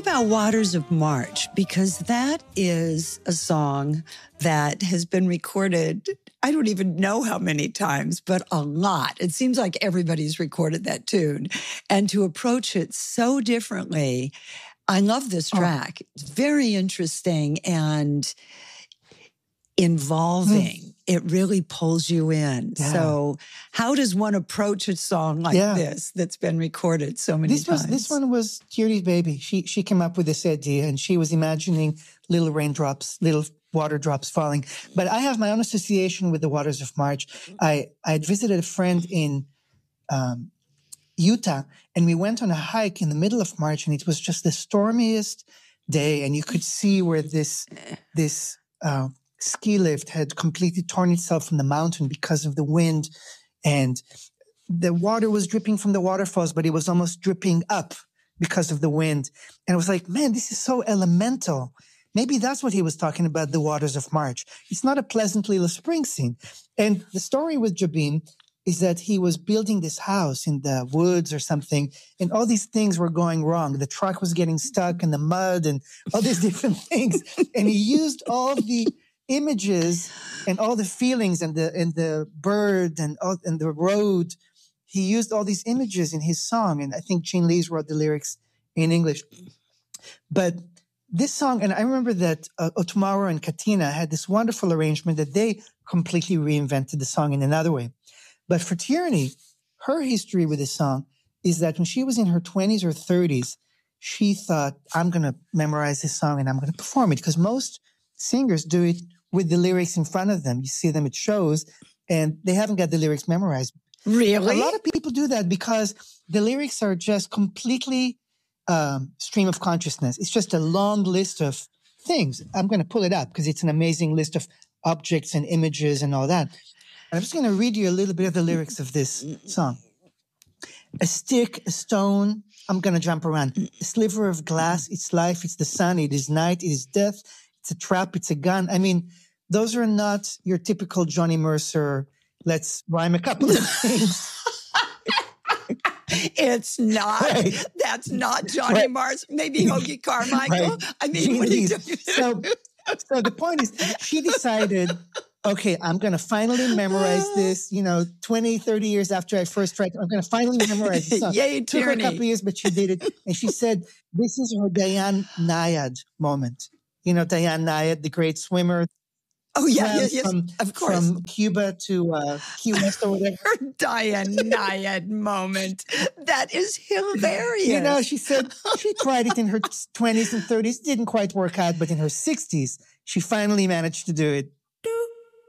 about Waters of March, because that is a song that has been recorded, I don't even know how many times, but a lot. It seems like everybody's recorded that tune. And to approach it so differently, I love this track. It's very interesting and involving. It really pulls you in. Yeah. So how does one approach a song like this that's been recorded so many times? This one was Thierry's baby. She came up with this idea, and she was imagining little raindrops, little water drops falling. But I have my own association with the Waters of March. I had visited a friend in Utah, and we went on a hike in the middle of March, and it was just the stormiest day, and you could see where this ski lift had completely torn itself from the mountain because of the wind, and the water was dripping from the waterfalls, but it was almost dripping up because of the wind. And it was like, man, this is so elemental. Maybe that's what he was talking about, the Waters of March. It's not a pleasant little spring scene. And the story with Jobim is that he was building this house in the woods or something, and all these things were going wrong. The truck was getting stuck in the mud and all these different things. And he used all the images and all the feelings and the bird and the road. He used all these images in his song, and I think Gene Lees wrote the lyrics in English. But this song, and I remember that Otumaro and Katina had this wonderful arrangement that they completely reinvented the song in another way. But for Tierney, her history with this song is that when she was in her 20s or 30s, she thought, I'm going to memorize this song and I'm going to perform it, because most singers do it with the lyrics in front of them. You see them at shows, and they haven't got the lyrics memorized. Really? A lot of people do that because the lyrics are just completely stream of consciousness. It's just a long list of things. I'm going to pull it up because it's an amazing list of objects and images and all that. And I'm just going to read you a little bit of the lyrics of this song. A stick, a stone, I'm going to jump around. A sliver of glass, it's life, it's the sun, it is night, it is death. It's a trap, it's a gun. I mean, those are not your typical Johnny Mercer, let's rhyme a couple of things. It's not. Right. That's not Johnny Mars. Maybe Hoagie Carmichael. Right. I mean, what so the point is, she decided, okay, I'm going to finally memorize this, 20, 30 years after I first tried, I'm going to finally memorize this song. Yay, It took her a couple of years, but she did it. And she said, this is her Dayan Nayad moment. Dayan Nayad, the great swimmer. Oh, yes, of course. From Cuba to Key West or whatever. Her Dayan Nayad moment. That is hilarious. She said she tried it in her 20s and 30s. Didn't quite work out, but in her 60s, she finally managed to do it.